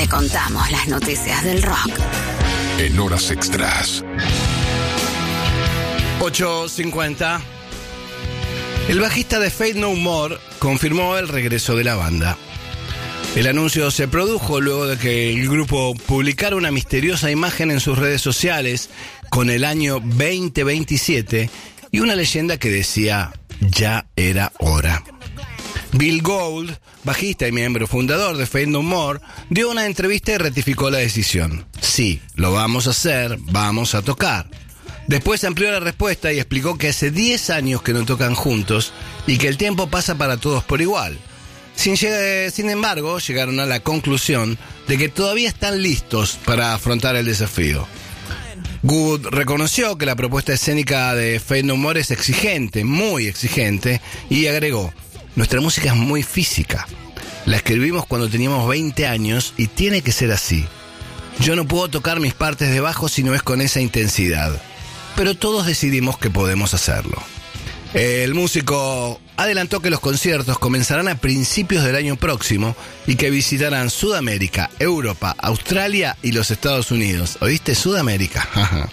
Te contamos las noticias del rock en horas extras. 8:50. El bajista de Faith No More confirmó el regreso de la banda. El anuncio se produjo luego de que el grupo publicara una misteriosa imagen en sus redes sociales con el año 2027 y una leyenda que decía: ya era hora. Bill Gould, bajista y miembro fundador de Faith No More, dio una entrevista y ratificó la decisión. Sí, lo vamos a hacer, vamos a tocar. Después amplió la respuesta y explicó que hace 10 años que no tocan juntos y que el tiempo pasa para todos por igual. Sin embargo, llegaron a la conclusión de que todavía están listos para afrontar el desafío. Gould reconoció que la propuesta escénica de Faith No More es exigente, muy exigente, y agregó: nuestra música es muy física. La escribimos cuando teníamos 20 años y tiene que ser así. Yo no puedo tocar mis partes de bajo si no es con esa intensidad. Pero todos decidimos que podemos hacerlo. El músico adelantó que los conciertos comenzarán a principios del año próximo y que visitarán Sudamérica, Europa, Australia y los Estados Unidos. ¿Oíste? Sudamérica.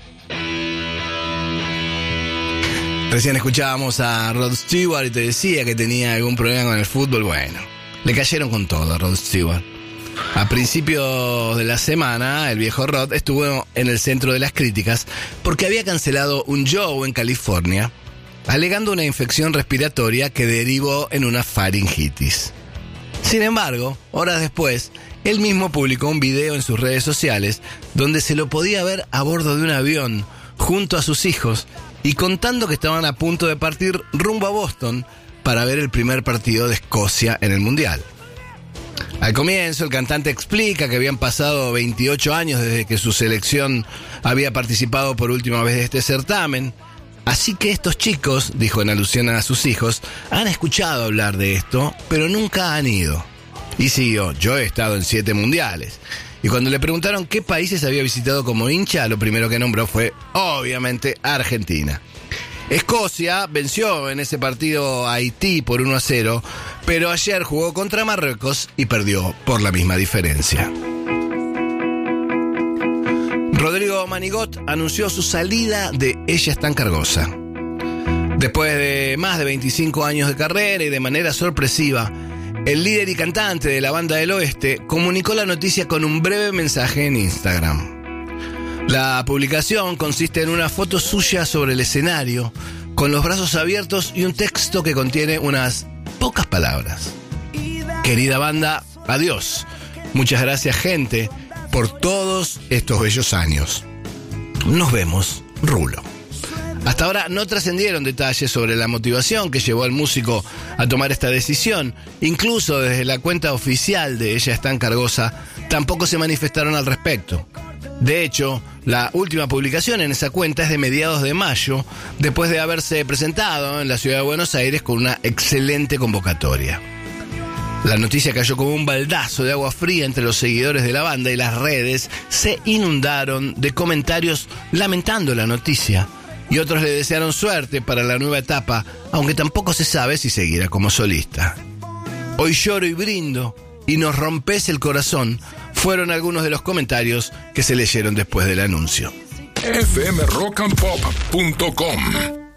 Recién escuchábamos a Rod Stewart y te decía que tenía algún problema con el fútbol. Bueno, le cayeron con todo a Rod Stewart. A principios de la semana, el viejo Rod estuvo en el centro de las críticas porque había cancelado un show en California, alegando una infección respiratoria que derivó en una faringitis. Sin embargo, horas después, él mismo publicó un video en sus redes sociales donde se lo podía ver a bordo de un avión junto a sus hijos y contando que estaban a punto de partir rumbo a Boston para ver el primer partido de Escocia en el Mundial. Al comienzo, el cantante explica que habían pasado 28 años desde que su selección había participado por última vez de este certamen. Así que estos chicos, dijo en alusión a sus hijos, han escuchado hablar de esto, pero nunca han ido. Y siguió: yo he estado en 7 mundiales. Y cuando le preguntaron qué países había visitado como hincha, lo primero que nombró fue, obviamente, Argentina. Escocia venció en ese partido a Haití por 1-0, pero ayer jugó contra Marruecos y perdió por la misma diferencia. Rodrigo Manigot anunció su salida de Ella es tan cargosa. Después de más de 25 años de carrera y de manera sorpresiva, el líder y cantante de la Banda del Oeste comunicó la noticia con un breve mensaje en Instagram. La publicación consiste en una foto suya sobre el escenario, con los brazos abiertos y un texto que contiene unas pocas palabras. Querida banda, adiós. Muchas gracias, gente, por todos estos bellos años. Nos vemos, Rulo. Hasta ahora no trascendieron detalles sobre la motivación que llevó al músico a tomar esta decisión. Incluso desde la cuenta oficial de Ella es tan cargosa, tampoco se manifestaron al respecto. De hecho, la última publicación en esa cuenta es de mediados de mayo, después de haberse presentado en la ciudad de Buenos Aires con una excelente convocatoria. La noticia cayó como un baldazo de agua fría entre los seguidores de la banda y las redes se inundaron de comentarios lamentando la noticia, y otros le desearon suerte para la nueva etapa, aunque tampoco se sabe si seguirá como solista. Hoy lloro y brindo y nos rompes el corazón, fueron algunos de los comentarios que se leyeron después del anuncio. fmrockandpop.com